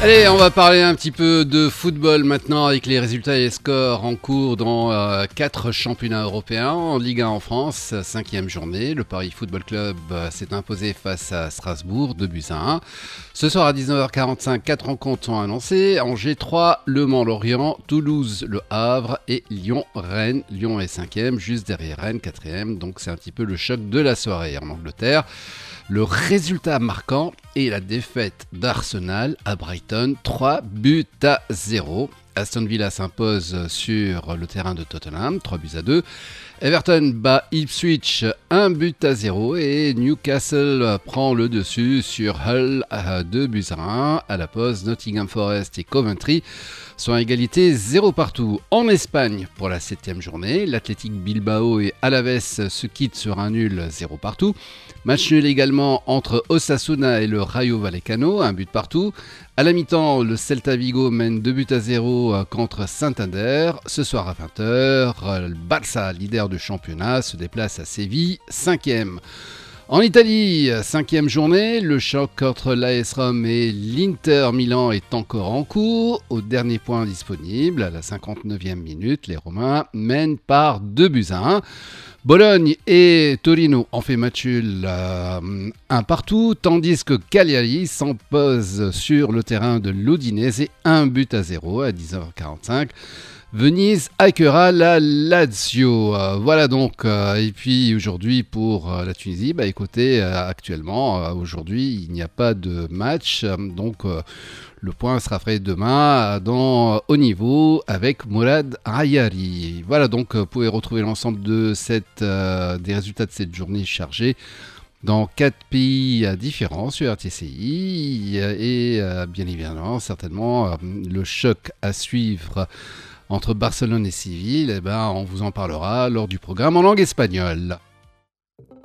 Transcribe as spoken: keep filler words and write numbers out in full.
Allez, on va parler un petit peu de football maintenant avec les résultats et les scores en cours dans euh, quatre championnats européens. En Ligue un en France, cinquième journée, le Paris Football Club euh, s'est imposé face à Strasbourg, deux buts à un. Ce soir à dix-neuf heures quarante-cinq, quatre rencontres sont annoncées. Angers trois, Le Mans Lorient, Toulouse Le Havre et Lyon Rennes. Lyon est cinquième, juste derrière Rennes, quatrième. Donc c'est un petit peu le choc de la soirée en Angleterre. Le résultat marquant est la défaite d'Arsenal à Brighton, trois buts à zéro. Aston Villa s'impose sur le terrain de Tottenham, trois buts à deux. Everton bat Ipswich, un but à zéro. Et Newcastle prend le dessus sur Hull, deux buts à un. À la pause, Nottingham Forest et Coventry sont à égalité zéro partout. En Espagne, pour la septième journée, l'Athletic Bilbao et Alaves se quittent sur un nul zéro partout. Match nul également entre Osasuna et le Rayo Vallecano, un but partout. À la mi-temps, le Celta Vigo mène deux buts à zéro contre Santander. Ce soir à vingt heures, le Barça, leader du championnat, se déplace à Séville, cinquième. En Italie, cinquième journée, le choc entre l'A S Rome et l'Inter Milan est encore en cours. Au dernier point disponible, à la cinquante-neuvième minute, les Romains mènent par deux buts à un. Bologne et Torino ont fait match nul euh, un partout, tandis que Cagliari s'impose sur le terrain de l'Udinese, un but à zéro à dix-neuf heures quarante-cinq. Venise accueillera la Lazio. Euh, voilà donc. Euh, et puis aujourd'hui pour euh, la Tunisie, bah écoutez, euh, actuellement, euh, aujourd'hui, il n'y a pas de match. Euh, donc euh, le point sera fait demain dans euh, Haut Niveau avec Mourad Ayari. Voilà donc, vous pouvez retrouver l'ensemble de cette, euh, des résultats de cette journée chargée dans quatre pays différents sur R T C I. Et euh, bien évidemment, certainement, euh, le choc à suivre entre Barcelone et Séville, eh ben, on vous en parlera lors du programme en langue espagnole.